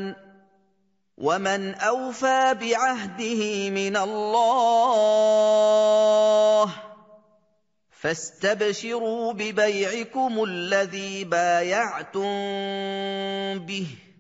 الْأَيْمَانِ ۚ وَمَنْ أَوْفَىٰ بِعَهْدِهِ مِنَ اللَّهِ ۚ فَاسْتَبْشِرُوا بِبَيْعِكُمُ الَّذِي بَايَعْتُم بِهِ ۚ